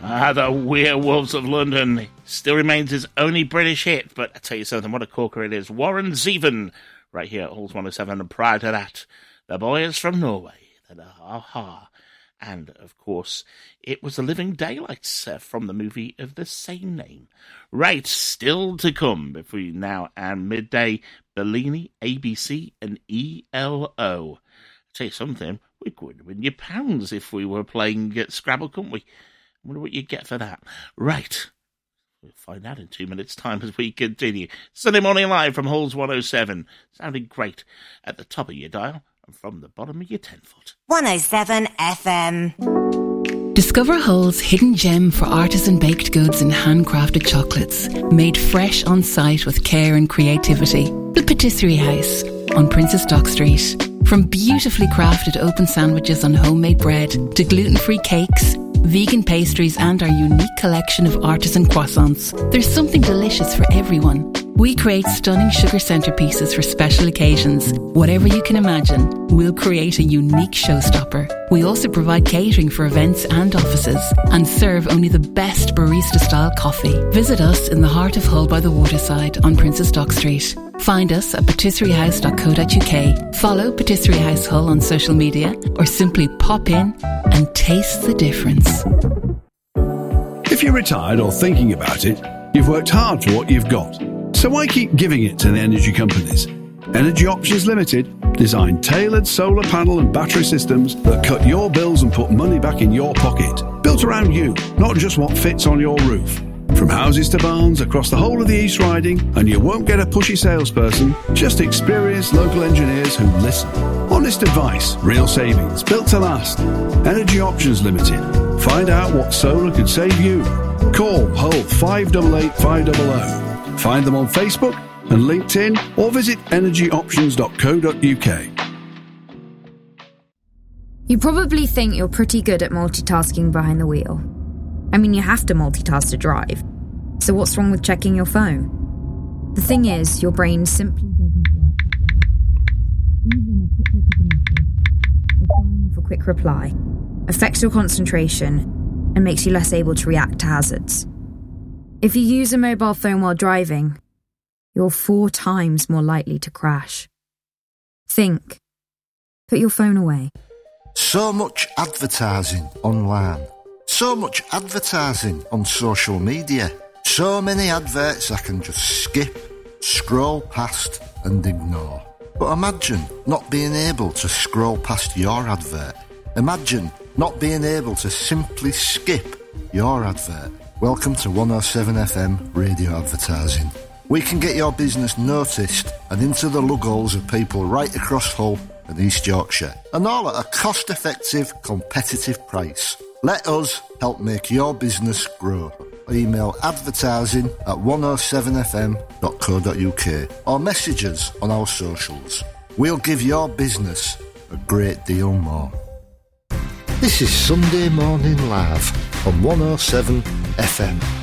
The Werewolves of London still remains his only British hit, but I tell you something, what a corker it is. Warren Zevon, right here at Halls 107, and prior to that, The Boys from Norway, the Ha-Ha. And, of course, it was The Living Daylights from the movie of the same name. Right, still to come between now and midday, Bellini, ABC, and ELO. I'll tell you something, we could win you pounds if we were playing at Scrabble, couldn't we? I wonder what you get for that. Right. We'll find out in 2 minutes' time as we continue. Sunday morning live from Halls 107. Sounding great at the top of your dial and from the bottom of your 10-foot. 107 FM. Discover Hull's hidden gem for artisan baked goods and handcrafted chocolates. Made fresh on site with care and creativity. The Patisserie House on Princess Dock Street. From beautifully crafted open sandwiches on homemade bread to gluten-free cakes, vegan pastries and our unique collection of artisan croissants. There's something delicious for everyone. We create stunning sugar centerpieces for special occasions. Whatever you can imagine, we'll create a unique showstopper. We also provide catering for events and offices and serve only the best barista-style coffee. Visit us in the heart of Hull by the waterside on Princess Dock Street. Find us at patisseriehouse.co.uk. Follow Patisserie House Hull on social media or simply pop in and taste the difference. If you're retired or thinking about it, you've worked hard for what you've got. So why keep giving it to the energy companies? Energy Options Limited design tailored solar panel and battery systems that cut your bills and put money back in your pocket. Built around you, not just what fits on your roof. From houses to barns across the whole of the East Riding, and you won't get a pushy salesperson, just experienced local engineers who listen. Honest advice, real savings, built to last. Energy Options Limited. Find out what solar could save you. Call Hull 588 500. Find them on Facebook and LinkedIn or visit energyoptions.co.uk. You probably think you're pretty good at multitasking behind the wheel. I mean, you have to multitask to drive. So what's wrong with checking your phone? The thing is, your brain simply doesn't work. Even a quick look at the message, or firing off a quick reply, affects your concentration and makes you less able to react to hazards. If you use a mobile phone while driving, you're 4 times more likely to crash. Think. Put your phone away. So much advertising online. So much advertising on social media. So many adverts I can just skip, scroll past and ignore. But imagine not being able to scroll past your advert. Imagine not being able to simply skip your advert. Welcome to 107 FM radio advertising. We can get your business noticed and into the lug holes of people right across Hull and East Yorkshire. And all at a cost-effective, competitive price. Let us help make your business grow. Email advertising@107fm.co.uk or message us on our socials. We'll give your business a great deal more. This is Sunday Morning Live on 107 FM.